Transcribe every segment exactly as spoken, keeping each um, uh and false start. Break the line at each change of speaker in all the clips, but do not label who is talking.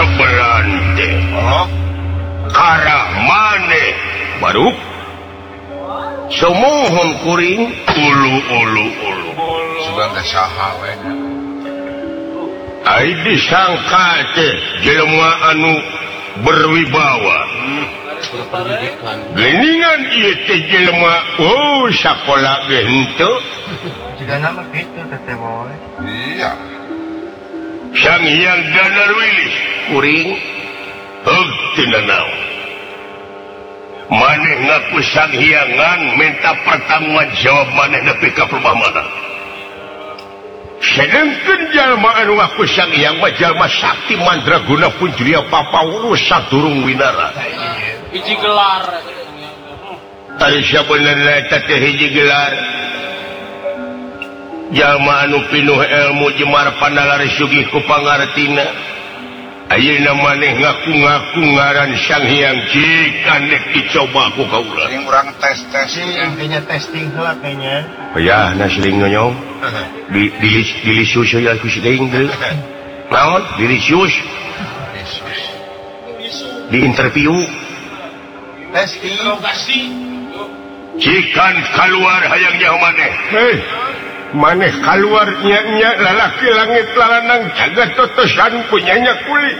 berante. Oh? Kara maneh baru semohon kuring ulu ulu ulu
sudah nggak saha we
ai disangka teh jelema anu berwibawa geningan ieu teh jelema oh sakola ge henteu
jika nama kitu teh moe
iya
Sang Hyang Danar Wilis kuring heug teu nanaon maneh ngaku Sang Hyangan minta pertanggung jawab maneh nepi ka perumahan. Sedengkeun jalma anu ngaku Sang Hyang mah jalma sakti mandraguna pun julia papawurus sadurung winara.
Hiji gelar.
Ari sabenerna eta teh hiji gelar. Jalma anu pinuh ilmu jemar pandalaris sugih ku pangartina. Ayeuna maneh ngaku-ngaku ngaran Sang Hyang jikan nek dicoba ku kaula.
Yang urang tes-tes
kayaknya testing heula kayaknya.
Ya, na sering nyong. Di di dilisius ya ku sering teh. Naon? Dilisius. Di interview.
Testing.
Jikan keluar hayang nyaho maneh. Hei. Maneh keluar nya-nya lalaki langit lalanang jagat totosan punyanya kulit.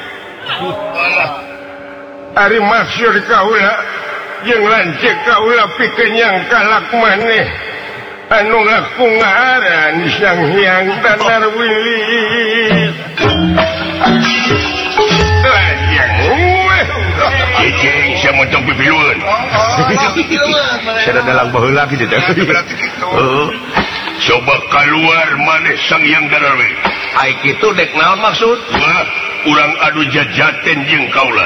Ari maksud kaula jeung lancik kaula pikeun yang kalak maneh anu ngaku ngaran Sang Hyang Danar Wilis. Lajang weh. Cicing sia moncong pipilueun. Sada dalang baheula kitu teh. Heeh. Coba keluar maneh Sang Hyang Danar Wilis. Ai kitu dek naon maksud? Wah, urang adu jajaten jeung kaula.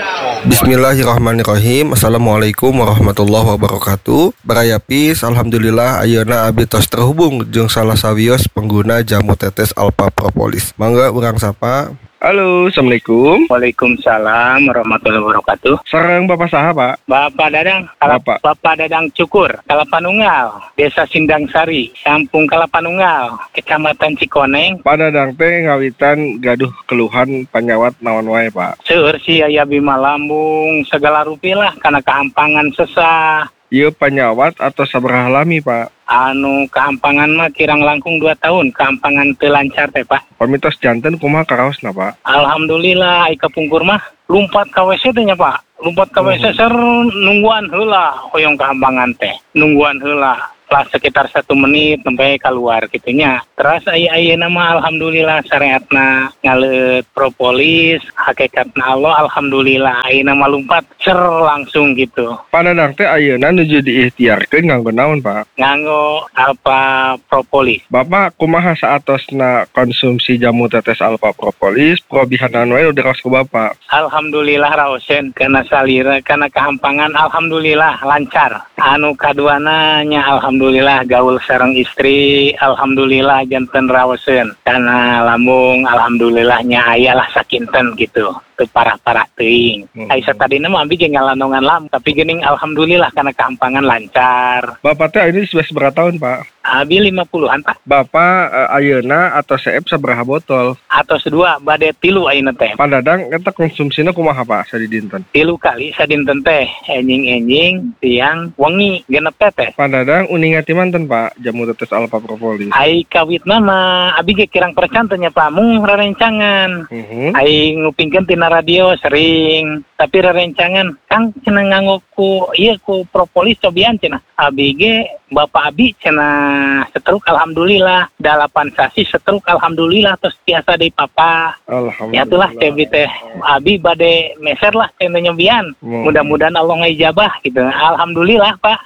Bismillahirrahmanirrahim. Assalamualaikum warahmatullahi wabarakatuh. Barayapis, alhamdulillah ayeuna abdi tos terhubung jeung salah sawios pengguna jamu tetes Alpha Propolis. Mangga urang sapa. Halo, assalamualaikum.
Waalaikumsalam warahmatullahi wabarakatuh.
Sareng Bapak saha, Pak?
Bapak Dadang,
Bapak.
Bapak Dadang Cukur, Kalapanunggal, Desa Sindang Sari, Kampung Kalapanunggal, Kecamatan Cikoneng.
Pak Dadang teh ngawitan gaduh keluhan panyawat naon wae, Pak?
Seueur si aya bima lambung segala rupi lah kana kehampangan sesah.
Ieu panyawat atau sabaraha lami, Pak?
Anu kehampangan mah kirang langkung dua tahun, kehampangan teu lancar teh, Pak.
Pamitos janten kumaha karaosna, Pak?
Alhamdulillah ai kapungkur mah lumpat ka W C teh nya, Pak. Lumpat ka W C ser nungguan heula hoyong kehampangan teh. Nungguan heula. Lah sekitar satu menit sampai keluar gitunya. Terus ayeuna mah alhamdulillah syariatna ngaleut propolis, hakikatna Allah alhamdulillah ayeuna mah lumpat cer langsung gitu.
Pak Dadang teh ayeuna nuju diikhtiarkeun nganggo naon, Pak?
Nganggo Alpha Propolis.
Bapak kumaha saatosna konsumsi jamu tetes Alpha Propolis, probihanan wae udah raos ku Bapak.
Alhamdulillah raosen kana salira kana kehampangan alhamdulillah lancar. Anu kaduana nya alhamdulillah Alhamdulillah gaul sareng istri, alhamdulillah janten raoseun. Kana lambung alhamdulillahnya aya lah sakinten gitu. Teu parah-parah teuing. Hmm. Ai satadina mah abi ge ngalanongan lam, tapi geuning alhamdulillah kana kehampangan lancar.
Bapak teh ini sudah seberapa tahun, Pak?
Abi lima puluhan, Pak.
Bapak uh, ayeuna atau seep sabaraha botol?
Atos dua, bade tilu ayeuna teh.
Pak Dadang eta konsumsina kumaha, Pak, sadinten?
Tilu kali sadinten teh, enjing-enjing, tiang, wengi, genep teh.
Pak Dadang uninga ti manten, Pak, jamu tetes Alpha Propolis?
Ai kawitna mah abi ge kirang percan teh nya, Pak, mung rarencangan. Uh-huh. Ai ngupingkeun tina radio sering, tapi rerencangan Kang cenah nganggo ku ieu ku propolis cobian cenah. Abi ge Bapak abi cenah setruk alhamdulillah, dalapan sasi setruk alhamdulillah terus biasa deui papa.
Alhamdulillah.
Ya itulah cebi teh abi bade meser lah cenah nyobian. Hmm. Mudah-mudahan Allah ngijabah gitu. Alhamdulillah, Pak.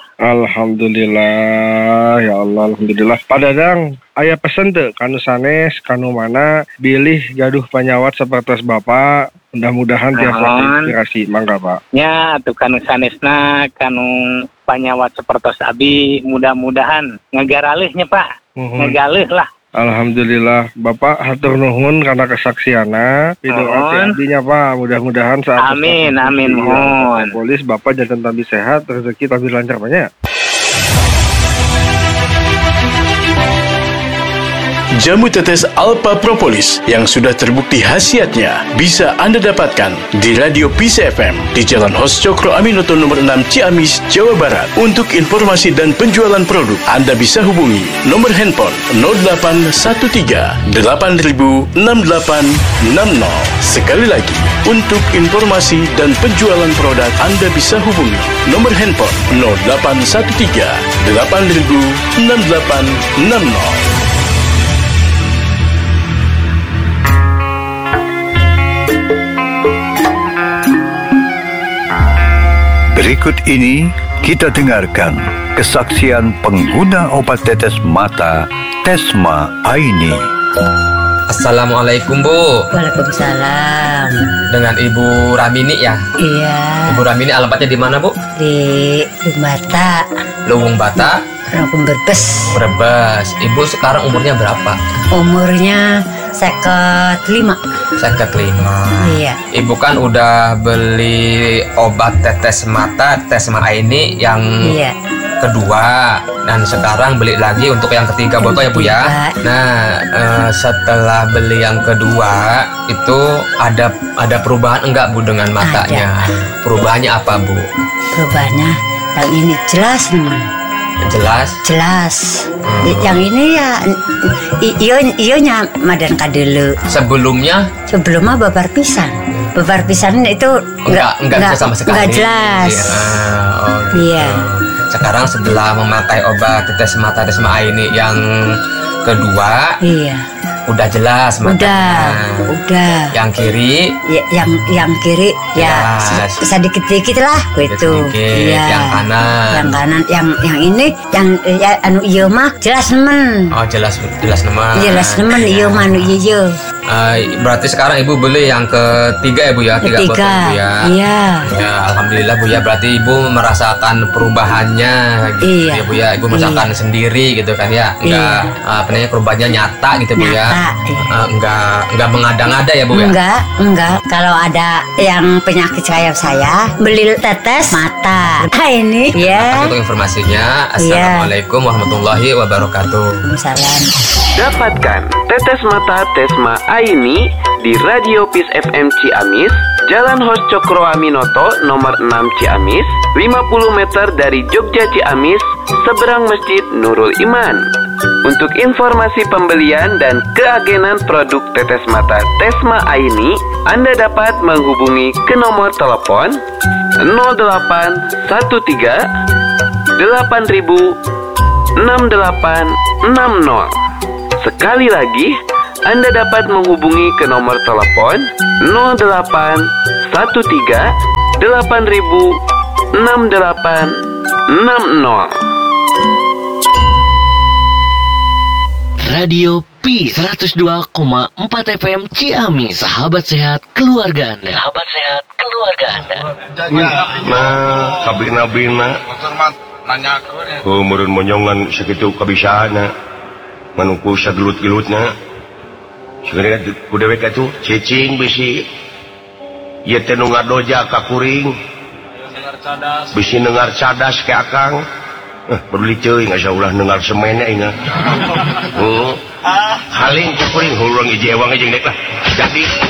Alhamdulillah, ya Allah, alhamdulillah. Pak Dadang, aya pesen teu kanu sanes, kanu mana bilih gaduh panyawat sapertos Bapak. Mudah-mudahan tiasa inspirasi, mangga Pak.
Ya, atuh kanu sanesna, kanu panyawat sapertos abi, mudah-mudahan ngagaralihnya Pak. Uh-huh. Ngagalih lah.
Alhamdulillah, Bapak hatur nuhun karena kesaksiana. Pidoa abdinya Pak, mudah-mudahan saat
amin, amin mohon.
Polis Bapak jangan tambah sehat, rezeki tambah lancar banyak.
Jamu tetes Alpha Propolis yang sudah terbukti khasiatnya bisa Anda dapatkan di Radio Peace F M di Jalan Hos Cokro Aminoto nomor enam Ciamis, Jawa Barat. Untuk informasi dan penjualan produk, Anda bisa hubungi nomor handphone nol delapan satu tiga delapan nol enam delapan enam nol. Sekali lagi, untuk informasi dan penjualan produk, Anda bisa hubungi nomor handphone nol delapan satu tiga delapan nol enam delapan enam nol.
Berikut ini kita dengarkan kesaksian pengguna obat tetes mata Tesma Aini.
Assalamualaikum, Bu.
Waalaikumsalam.
Dengan Ibu Ramini ya?
Iya.
Ibu Ramini alamatnya di mana, Bu?
Di Luwung Bata.
Luwung Bata?
Luwung Brebes.
Brebes. Ibu sekarang umurnya berapa?
Umurnya seket lima.
Seket lima.
Iya.
Ibu kan udah beli obat tetes mata Tesma Aini yang
iya.
kedua, dan sekarang beli lagi untuk yang ketiga botol ya, Bu ya. Nah, eh, setelah beli yang kedua itu ada ada perubahan enggak, Bu, dengan matanya? Ada. Perubahannya apa, Bu?
Perubahannya yang ini jelas teman.
Jelas.
Jelas. Hmm. Yang ini ya iyo iyonya madan kadelu.
Sebelumnya?
Sebelumnya babar pisan. Babar pisan itu
enggak enggak, enggak sama sekali.
Enggak jelas.
Ya, oh gitu.
Iya.
Sekarang setelah memakai obat tetes mata Tesma Aini yang kedua,
iya,
udah jelas matanya.
Udah, udah.
Yang kiri,
ya, yang yang kiri ya sedikit-sedikit lah gitu.
Iya. Yang kanan.
Yang kanan, yang yang ini, yang ya, anu iyo mah jelas nemen.
Oh jelas jelas nemen.
Jelas nemen iyo mah anu iyo.
Uh, berarti sekarang Ibu beli yang ketiga ya, Bu ya? Tiga botol, Bu ya?
Iya.
Ya, alhamdulillah, Bu ya. Berarti Ibu merasakan perubahannya gitu,
iya.
ya, Bu ya. Ibu merasakan iya. sendiri gitu kan ya? Enggak, iya. uh, apa namanya, perubahannya nyata gitu, Bu ya?
Nyata, iya.
uh, enggak, enggak mengada-ngada ya, Bu ya?
Enggak, enggak. Kalau ada yang penyakit kayak saya, beli tetes mata. Nah, ini ya.
Untuk informasinya, Assalamualaikum iya. warahmatullahi wabarakatuh.
Waalaikumsalam.
Dapatkan tetes mata Tesma Aini di Radio Peace F M Ciamis, Jalan Hos Cokro Aminoto nomor enam Ciamis, lima puluh meter dari Jogja Ciamis, seberang Masjid Nurul Iman. Untuk informasi pembelian dan keagenan produk tetes mata Tesma Aini, Anda dapat menghubungi ke nomor telepon nol delapan satu tiga delapan nol enam delapan enam nol. Sekali lagi, Anda dapat menghubungi ke nomor telepon nol delapan satu tiga delapan nol enam delapan enam nol.
Radio Peace seratus dua koma empat F M Ciamis, sahabat sehat keluarga Anda. Sahabat sehat keluarga Anda.
Nah, kabina-bina umurun monyongan segitu kebisaana manungku sagelut-gelutna sebenarnya kudewek itu cicing bisi ieu teh nu ngadoja ka kuring bisi nengar cadas ke akang eh peduli ceuing asa ulah nengar semene ingat heuh haling ku kuring hurang hiji ewang jeung dek lah jadi